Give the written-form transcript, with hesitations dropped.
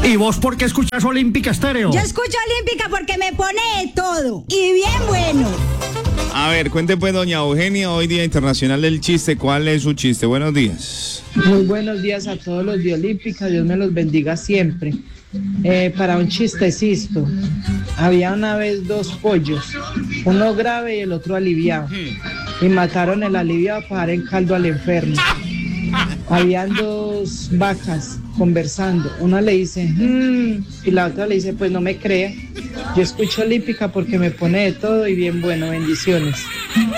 ¿Y vos por qué escuchas Olímpica Estéreo? Yo escucho Olímpica porque me pone de todo. Y bien bueno. A ver, cuente pues, doña Eugenia, hoy Día Internacional del Chiste. ¿Cuál es su chiste? Buenos días. Muy buenos días a todos los de Olímpica, Dios me los bendiga siempre. Para un chistecito, había una vez dos pollos, uno grave y el otro aliviado, y mataron el aliviado para dar en caldo al enfermo. Habían dos vacas conversando, una le dice, y la otra le dice, pues no me crea, yo escucho Olímpica porque me pone de todo y bien bueno, bendiciones.